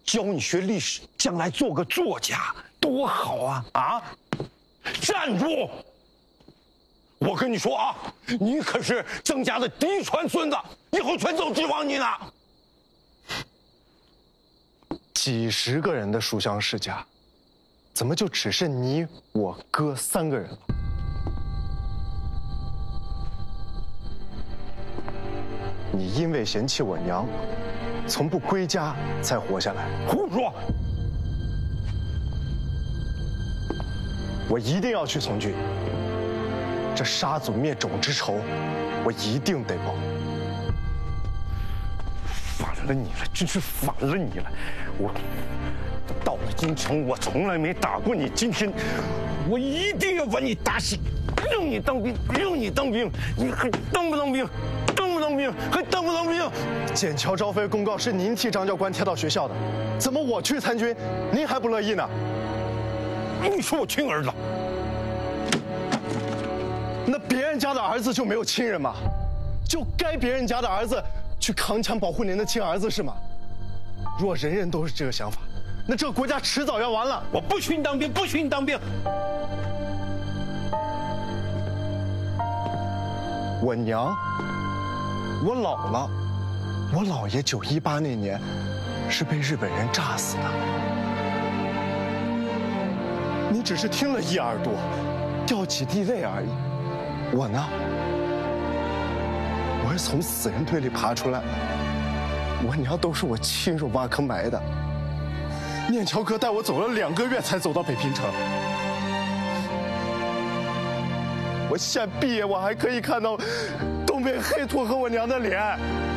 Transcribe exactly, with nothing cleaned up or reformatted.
教你学历史，将来做个作家，多好啊！啊，站住！我跟你说啊，你可是曾家的嫡传孙子，以后全都指望你呢。 几十个人的书香世家，怎么就只剩你我哥三个人了？你因为嫌弃我娘，从不归家才活下来。 胡说！ 我一定要去从军。这杀祖灭种之仇，我一定得报。 反了你了，真是反了你了！我到了京城，我从来没打过你，今天我一定要把你打醒，让你当兵，让你当兵，你还当不当兵？当不当兵？还当不当兵？ 笕桥招飞公告是您替张教官贴到学校的，怎么我去参军，您还不乐意呢？ 你说我亲儿子？ 那别人家的儿子就没有亲人吗？就该别人家的儿子去扛枪保护您的亲儿子是吗？若人人都是这个想法，那这个国家迟早要完了。 我不许你当兵，不许你当兵！ 我娘，我姥姥，我姥爷九一八那年是被日本人炸死的。你只是听了一耳朵，掉几滴泪而已。我呢，我是从死人堆里爬出来的。我娘都是我亲手挖坑埋的。念桥哥带我走了两个月才走到北平城。我现在毕业，我还可以看到东北黑土和我娘的脸。